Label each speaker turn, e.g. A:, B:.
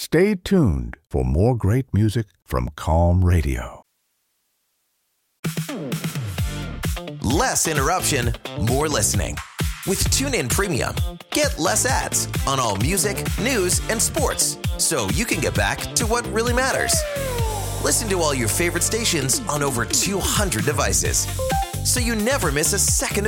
A: Stay tuned for more great music from Calm Radio.
B: Less interruption, more listening. With TuneIn Premium, get less ads on all music, news, and sports, so you can get back to what really matters. Listen to all your favorite stations on over 200 devices, so you never miss a second